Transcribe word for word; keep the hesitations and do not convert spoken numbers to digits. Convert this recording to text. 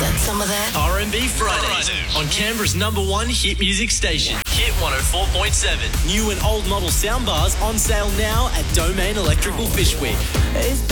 that, some of that. R and B Fridays on Canberra's number one hit music station, Hit one oh four point seven. New and old model soundbars on sale now at Domain Electrical Fishwick. It's